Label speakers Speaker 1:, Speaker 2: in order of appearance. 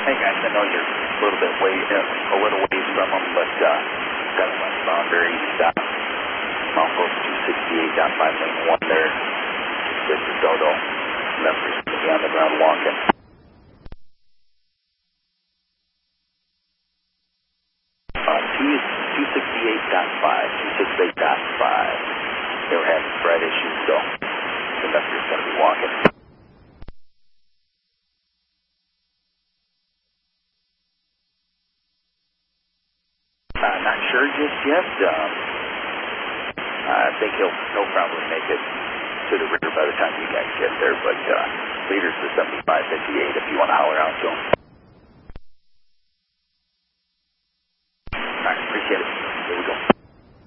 Speaker 1: Hey guys, I know you're a little ways from them, but got a westbound very stop. Mount Post 268.5 lane 1 there. With the Dodo. Members going to be on the ground walking. 268.5. They were having thread issues, so the conductor's going to be walking. Not sure just yet. I think he'll probably make it to the river by the time you guys get there, but leader's the 7558 if you want to holler out to him.